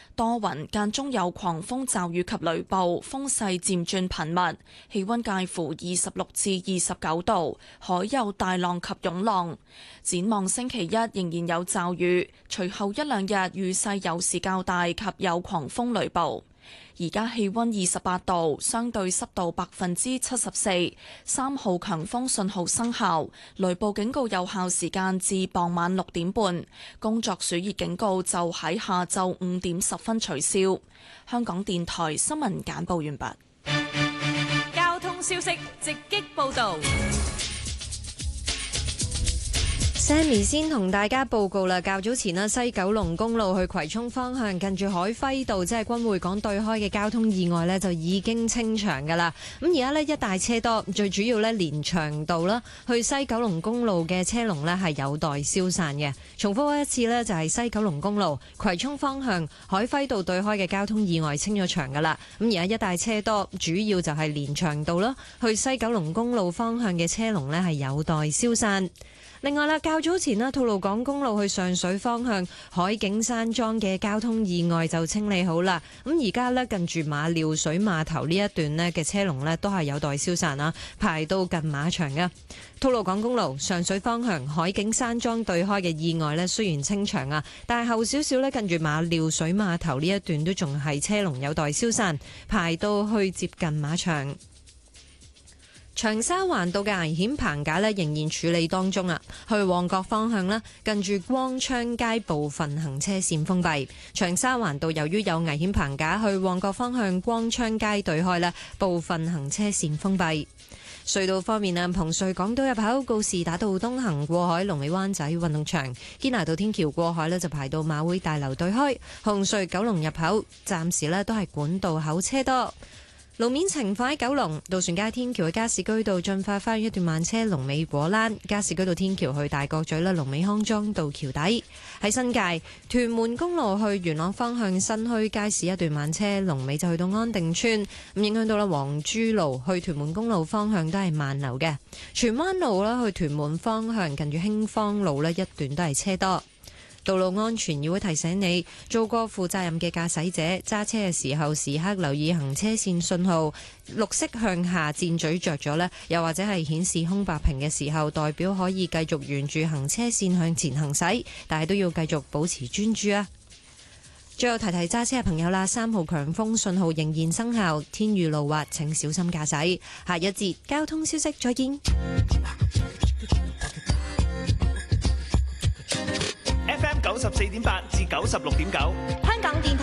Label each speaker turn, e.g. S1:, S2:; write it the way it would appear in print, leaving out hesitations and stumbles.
S1: 多雲，間中有狂風驟雨及雷暴，風勢漸轉頻密，氣溫介乎26至29度，海有大浪及湧浪。展望星期一仍然有驟雨，隨後一兩日雨勢有時較大及有狂風雷暴。而家氣溫28度，相對濕度74%，3號強風信號生效，雷暴警告有效時間至傍晚6點半，工作暑熱警告就喺下晝5點10分取消。香港電台新聞簡報完畢。
S2: 交通消息直擊報道。
S3: Sammy 先同大家報告啦，較早前啦，西九龍公路去葵涌方向近住海輝道，即係君匯港對開嘅交通意外呢，就已經清場噶啦。咁而家呢，一大車多，最主要呢，連翔道啦去西九龍公路嘅車龍呢係有待消散嘅。重複一次呢，就係西九龍公路葵涌方向海輝道對開嘅交通意外清咗場噶啦。咁而家一大車多，主要就係連翔道啦去西九龍公路方向嘅車龍呢係有待消散。另外啦，較早前啦，吐露港公路去上水方向海景山莊嘅交通意外就清理好啦。咁而家呢，近住馬料水碼頭呢一段呢嘅車龍呢都係有待消散啦，排到近馬場嘅。吐露港公路上水方向海景山莊對開嘅意外呢雖然清場啊，但係後少少呢，近住馬料水碼頭呢一段都仲係車龍有待消散，排到去接近馬場。長沙灣道嘅危險棚架呢仍然處理當中啊，去旺角方向啦，近住光昌街部分行車線封閉。長沙灣道由於有危險棚架，去旺角方向光昌街對開啦，部分行車線封閉。隧道方面啊，紅隧港島入口告士打道東行過海，龍尾灣仔運動場；堅拿道天橋過海呢就排到馬會大樓對開。紅隧九龍入口暫時呢都係管道口車多。路面情況喺九龍渡船街天橋去加士居道進發花園一段慢車，龍尾果欄；加士居道天橋去大角咀啦，龍尾康莊道橋底。喺新界屯門公路去元朗方向新墟街市一段慢車，龍尾就去到安定村，咁影響到啦黃珠路去屯門公路方向都係慢流嘅。荃灣路啦去屯門方向近住興芳路呢一段都係車多。道路安全議會提醒你，做個負責任嘅駕駛者，揸車嘅時候時刻留意行車線信號，綠色向下箭嘴着咗呢，又或者係顯示空白屏嘅時候，代表可以繼續沿住行車線向前行駛，但係都要繼續保持專注啊！最後提提揸車嘅朋友啦，3號強風信號仍然生效，天雨路滑，請小心駕駛。下一節交通消息，再見。
S4: FM 94.8至96.9，
S2: 香港